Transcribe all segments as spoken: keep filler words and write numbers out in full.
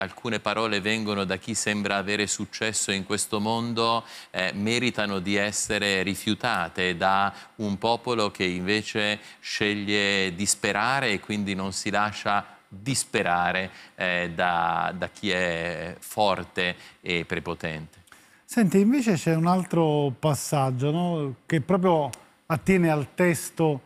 alcune parole vengono da chi sembra avere successo in questo mondo, eh, meritano di essere rifiutate da un popolo che invece sceglie di sperare e quindi non si lascia disperare eh, da, da chi è forte e prepotente. Senti, invece c'è un altro passaggio, no? Che proprio attiene al testo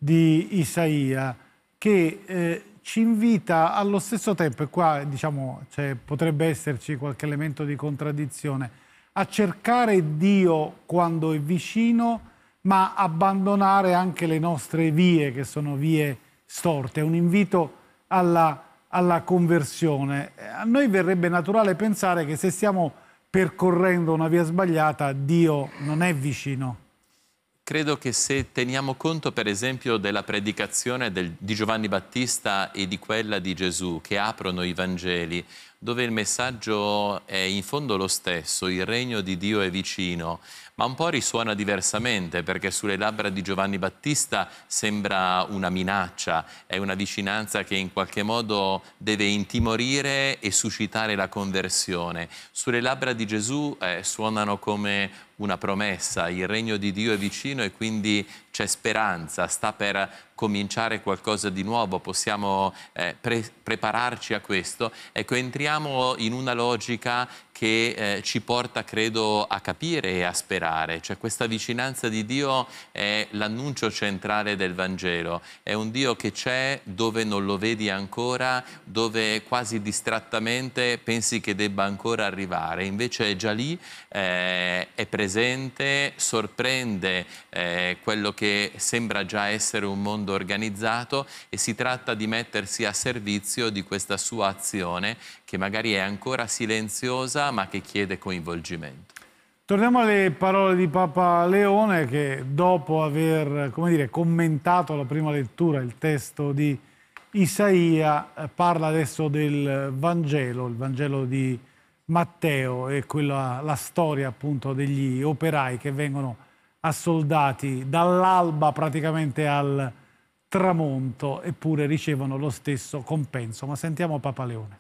di Isaia, che eh, ci invita allo stesso tempo, e qua diciamo cioè, potrebbe esserci qualche elemento di contraddizione, a cercare Dio quando è vicino, ma abbandonare anche le nostre vie, che sono vie storte. È un invito alla, alla conversione. A noi verrebbe naturale pensare che se stiamo percorrendo una via sbagliata, Dio non è vicino. Credo che se teniamo conto, per esempio, della predicazione del, di Giovanni Battista e di quella di Gesù, che aprono i Vangeli, dove il messaggio è in fondo lo stesso, il regno di Dio è vicino, ma un po' risuona diversamente, perché sulle labbra di Giovanni Battista sembra una minaccia, è una vicinanza che in qualche modo deve intimorire e suscitare la conversione. Sulle labbra di Gesù eh, suonano come una promessa, il regno di Dio è vicino e quindi c'è speranza, sta per cominciare qualcosa di nuovo, possiamo eh, pre prepararci a questo. Ecco, entriamo in una logica che eh, ci porta, credo, a capire e a sperare. Cioè, questa vicinanza di Dio è l'annuncio centrale del Vangelo. È un Dio che c'è dove non lo vedi ancora, dove quasi distrattamente pensi che debba ancora arrivare. Invece è già lì, eh, è presente, sorprende eh, quello che sembra già essere un mondo organizzato e si tratta di mettersi a servizio di questa sua azione che magari è ancora silenziosa ma che chiede coinvolgimento. Torniamo alle parole di Papa Leone che dopo aver, come dire, commentato la prima lettura, il testo di Isaia, parla adesso del Vangelo, il Vangelo di Matteo e quella, la storia appunto degli operai che vengono assoldati dall'alba praticamente al tramonto, eppure ricevono lo stesso compenso. Ma sentiamo Papa Leone.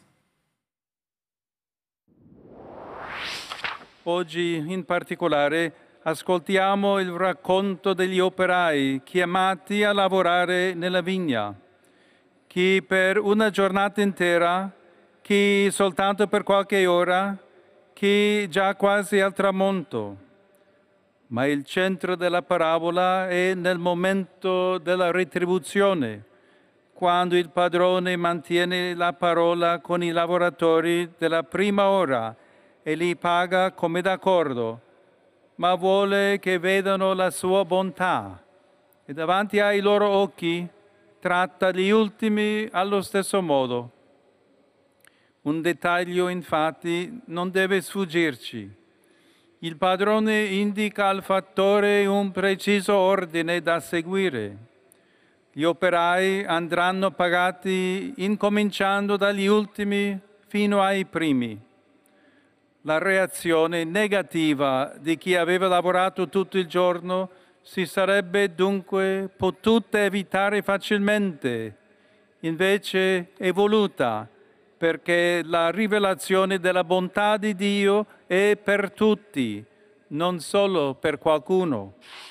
Oggi in particolare ascoltiamo il racconto degli operai chiamati a lavorare nella vigna, chi per una giornata intera, chi soltanto per qualche ora, chi già quasi al tramonto. Ma il centro della parabola è nel momento della retribuzione, quando il padrone mantiene la parola con i lavoratori della prima ora e li paga come d'accordo, ma vuole che vedano la sua bontà e davanti ai loro occhi tratta gli ultimi allo stesso modo. Un dettaglio infatti non deve sfuggirci. Il padrone indica al fattore un preciso ordine da seguire. Gli operai andranno pagati incominciando dagli ultimi fino ai primi. La reazione negativa di chi aveva lavorato tutto il giorno si sarebbe dunque potuta evitare facilmente. Invece è voluta, perché la rivelazione della bontà di Dio è per tutti, non solo per qualcuno.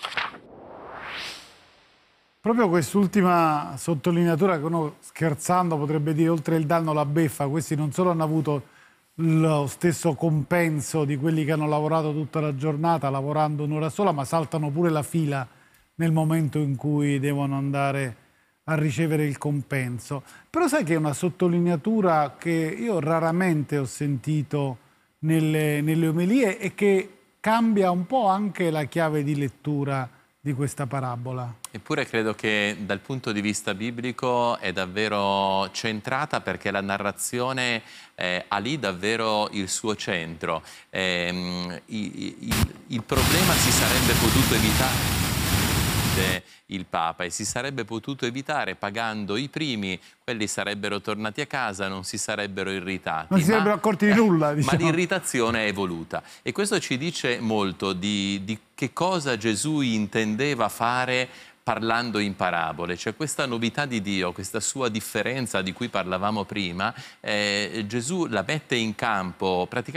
Proprio quest'ultima sottolineatura che uno scherzando potrebbe dire oltre il danno la beffa, questi non solo hanno avuto lo stesso compenso di quelli che hanno lavorato tutta la giornata lavorando un'ora sola, ma saltano pure la fila nel momento in cui devono andare a ricevere il compenso. Però sai che è una sottolineatura che io raramente ho sentito nelle, nelle omelie e che cambia un po' anche la chiave di lettura di questa parabola. Eppure credo che dal punto di vista biblico è davvero centrata, perché la narrazione eh, ha lì davvero il suo centro. Eh, il, il, il problema si sarebbe potuto evitare, il Papa, e si sarebbe potuto evitare pagando i primi, quelli sarebbero tornati a casa, non si sarebbero irritati. Non si sarebbero ma, accorti di nulla, diciamo. Ma l'irritazione è voluta. E questo ci dice molto di, di che cosa Gesù intendeva fare parlando in parabole. Cioè questa novità di Dio, questa sua differenza di cui parlavamo prima, eh, Gesù la mette in campo praticamente